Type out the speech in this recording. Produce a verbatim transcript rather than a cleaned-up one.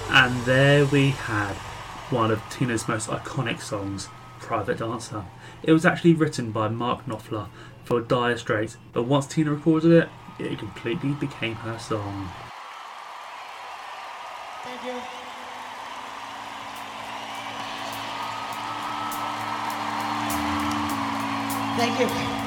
And there we had one of Tina's most iconic songs, Private Dancer. It was actually written by Mark Knopfler for Dire Straits, but once Tina recorded it, it completely became her song. Thank you. Thank you.